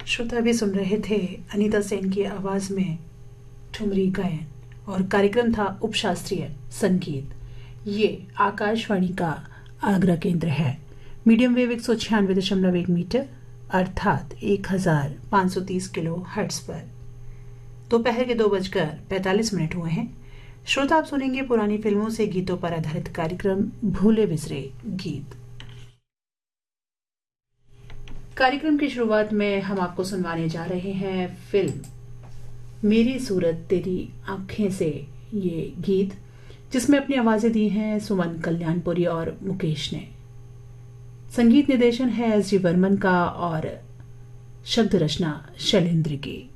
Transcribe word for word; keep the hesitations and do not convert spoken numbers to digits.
श्रोता भी सुन रहे थे अनीता सेन की आवाज में ठुमरी गायन और कार्यक्रम था उपशास्त्रीय संगीत। ये आकाशवाणी का आगरा केंद्र है। मीडियम वेव एक सौ छियानवे दशमलव एक मीटर अर्थात एक हजार पाँच सौ तीस किलो हर्ट्ज पर दोपहर के दो बजकर पैंतालीस मिनट हुए हैं। श्रोता आप सुनेंगे पुरानी फिल्मों से गीतों पर आधारित कार्यक्रम भूले बिसरे गीत। कार्यक्रम की शुरुआत में हम आपको सुनवाने जा रहे हैं फिल्म मेरी सूरत तेरी आंखें से ये गीत, जिसमें अपनी आवाजें दी हैं सुमन कल्याणपुरी और मुकेश ने। संगीत निर्देशन है एस जी वर्मन का और शब्द रचना शैलेंद्र की।